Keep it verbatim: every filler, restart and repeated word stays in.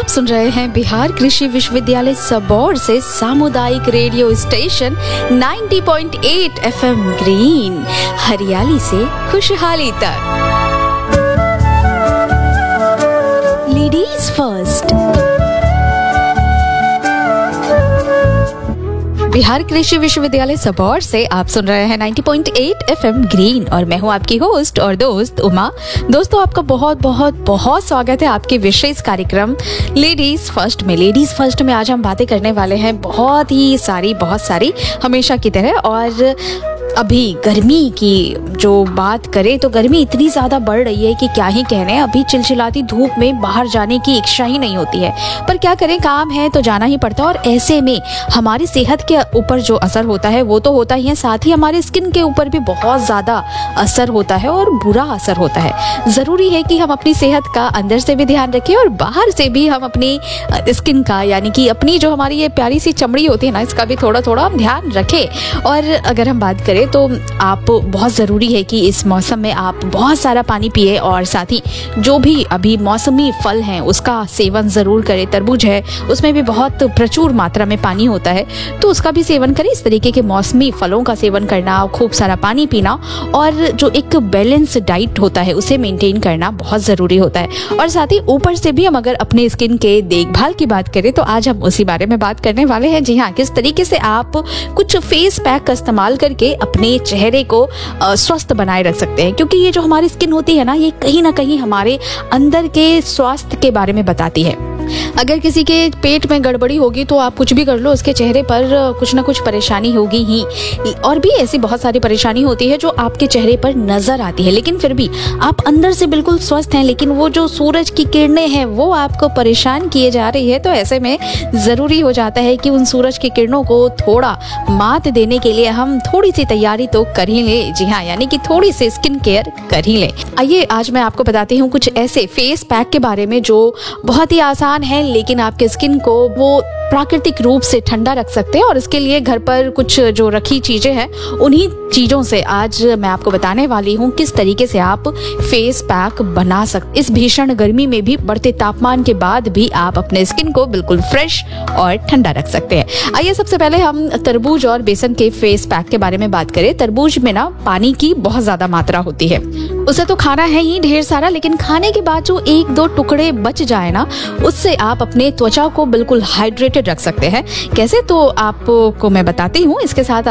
सुन रहे हैं बिहार कृषि विश्वविद्यालय सबौर से सामुदायिक रेडियो स्टेशन नब्बे पॉइंट आठ एफएम ग्रीन, हरियाली से खुशहाली तक। Ladies first. बिहार कृषि विश्वविद्यालय सबौर से आप सुन रहे हैं नब्बे पॉइंट आठ एफएम ग्रीन और मैं हूं आपकी होस्ट और दोस्त उमा। दोस्तों, आपका बहुत बहुत बहुत स्वागत है आपके विशेष कार्यक्रम लेडीज फर्स्ट में। लेडीज फर्स्ट में आज हम बातें करने वाले हैं बहुत ही सारी बहुत सारी हमेशा की तरह। और अभी गर्मी की जो बात करें तो गर्मी इतनी ज़्यादा बढ़ रही है कि क्या ही कहने। अभी चिलचिलाती धूप में बाहर जाने की इच्छा ही नहीं होती है, पर क्या करें, काम है तो जाना ही पड़ता है। और ऐसे में हमारी सेहत के ऊपर जो असर होता है वो तो होता ही है, साथ ही हमारे स्किन के ऊपर भी बहुत ज़्यादा असर होता है और बुरा असर होता है। ज़रूरी है कि हम अपनी सेहत का अंदर से भी ध्यान रखें और बाहर से भी हम अपनी स्किन का, यानी कि अपनी जो हमारी ये प्यारी सी चमड़ी होती है ना, इसका भी थोड़ा थोड़ा हम ध्यान रखें। और अगर हम बात करें तो आप बहुत ज़रूरी है कि इस मौसम में आप बहुत सारा पानी पिए और साथ ही जो भी अभी मौसमी फल हैं उसका सेवन ज़रूर करें। तरबूज है, उसमें भी बहुत प्रचुर मात्रा में पानी होता है, तो उसका भी सेवन करें। इस तरीके के मौसमी फलों का सेवन करना, खूब सारा पानी पीना और जो एक बैलेंस डाइट होता है उसे मेंटेन करना बहुत ज़रूरी होता है। और साथ ही ऊपर से भी हम अगर अपने स्किन के देखभाल की बात करें तो आज हम उसी बारे में बात करने वाले हैं। जी हाँ, किस तरीके से आप कुछ फेस पैक का इस्तेमाल करके अपने चेहरे को स्वस्थ बनाए रख सकते हैं, क्योंकि ये जो हमारी स्किन होती है ना, ये कहीं ना कहीं हमारे अंदर के स्वास्थ्य के बारे में बताती है। अगर किसी के पेट में गड़बड़ी होगी तो आप कुछ भी कर लो, उसके चेहरे पर कुछ ना कुछ परेशानी होगी ही। और भी ऐसी बहुत सारी परेशानी होती है जो आपके चेहरे पर नजर आती है, लेकिन फिर भी आप अंदर से बिल्कुल स्वस्थ हैं, लेकिन वो जो सूरज की किरणें हैं वो आपको परेशान किए जा रही है। तो ऐसे में ज़रूरी हो जाता है कि उन सूरज की किरणों को थोड़ा मात देने के लिए हम थोड़ी सी तैयारी तो कर ही लें। जी हाँ, यानी कि थोड़ी सी स्किन केयर कर ही लें। आइए आज मैं आपको बताती हूँ कुछ ऐसे फेस पैक के बारे में जो बहुत ही आसान है, लेकिन आपके स्किन को वो प्राकृतिक रूप से ठंडा रख सकते हैं। और इसके लिए घर पर कुछ जो रखी चीजें हैं उन्हीं चीजों से आज मैं आपको बताने वाली हूँ किस तरीके से आप फेस पैक बना सकते। इस भीषण गर्मी में भी, बढ़ते तापमान के बाद भी आप अपने स्किन को बिल्कुल फ्रेश और ठंडा रख सकते हैं। आइए सबसे पहले हम तरबूज और बेसन के फेस पैक के बारे में बात करें। तरबूज में ना पानी की बहुत ज्यादा मात्रा होती है, उसे तो खाना है ही ढेर सारा, लेकिन खाने के बाद जो एक दो टुकड़े बच जाए ना, उससे आप अपने त्वचा को बिल्कुल हाइड्रेटेड रख सकते हैं। कैसे, तो आपको मैं बताती हूँ। इसके साथ